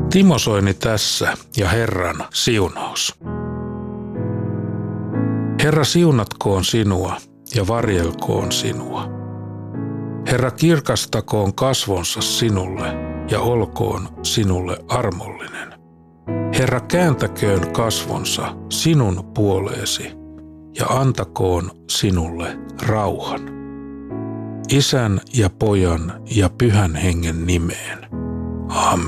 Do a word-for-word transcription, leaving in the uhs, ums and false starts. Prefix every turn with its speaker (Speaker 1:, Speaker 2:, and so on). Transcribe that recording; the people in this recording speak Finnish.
Speaker 1: Timo Soini tässä ja Herran siunaus. Herra siunatkoon sinua ja varjelkoon sinua. Herra kirkastakoon kasvonsa sinulle ja olkoon sinulle armollinen. Herra kääntäköön kasvonsa sinun puoleesi ja antakoon sinulle rauhan. Isän ja Pojan ja Pyhän Hengen nimeen. Amen.